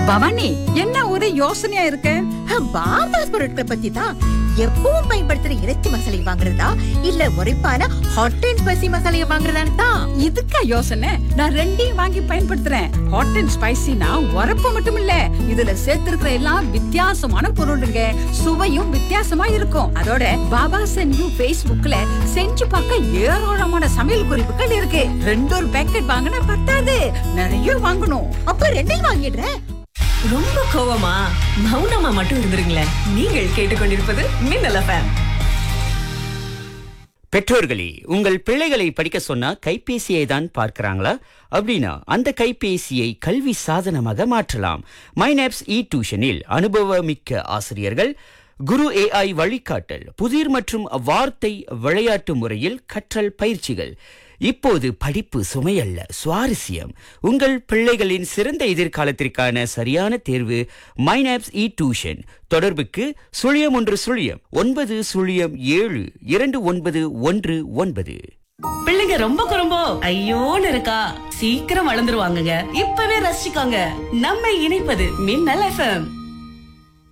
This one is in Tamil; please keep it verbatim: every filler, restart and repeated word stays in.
பவானி, என்ன ஒரு யோசனையா இருக்க? பாபாஸ் பொருட்கள் பத்தி தான். எப்பவும் பயன்படுத்துற இறைச்சி மசாலை வாங்குறதா இல்ல உரைப்பான ஹாட் அண்ட் ஸ்பைசி மசாலையை வாங்குறதான்னு தான். இதுக்கா யோசனை? நான் ரெண்டையும் வாங்கி பயன்படுத்துறேன். ஹாட் அண்ட் ஸ்பைசினா உரப்பு மட்டும் இல்ல, இதுல சேர்த்திருக்கிற எல்லாம் வித்தியாசமான பொருளுங்க. சுவையும் வித்தியாசமா இருக்கும். அதோட பாபாஸ் அண்ட் யூ Facebookல செஞ்சு பார்க்க ஏராளமான சமையல் குறிப்புகள் இருக்கு. ரெண்டு ஒரு பேக்கெட் வாங்கினா பத்தாது, நிறைய வாங்கணும். அப்ப ரெண்டையும் வாங்கிடுறேன். ரொம்ப கோவமா? மௌனமா மட்டும் இருந்துருங்களேன். நீங்கள் கேட்டுக்கொண்டிருப்பது மின்னல் எஃப்எம். பெற்றோர்களே, உங்கள் பிள்ளைகளை படிக்க சொன்னா கைபேசியை தான் பார்க்கறாங்களா? அப்படின்னா அந்த கைபேசியை கல்வி சாதனமாக மாற்றலாம். மைனாப்ஸ் இ டியூஷனில் அனுபவமிக்க ஆசிரியர்கள், குரு ஏஐ வழிகாட்டல், புதிர் மற்றும் வார்த்தை விளையாட்டு முறையில் கற்றல் பயிற்சிகள். இப்போது படிப்பு சுமையல்ல, சுவாரஸ்யம். உங்கள் பிள்ளைகளின் சிறந்த எதிர்காலத்திற்கான சரியான தேர்வு மைனாப்ஸ் இ டியூஷன். தொடர்புக்கு சுழியம் ஒன்று சுழியம் ஒன்பது சுழியம் ஏழு இரண்டு ஒன்பது ஒன்று ஒன்பது. பிள்ளைங்க ரொம்ப குறும்போ ஐயோன்னு இருக்கா? சீக்கிரம் வளர்ந்துருவாங்கங்க. இப்பவே ரசிச்சுக்காங்க. நம்ம இணைப்பது மின்னல் எஃப்எம்.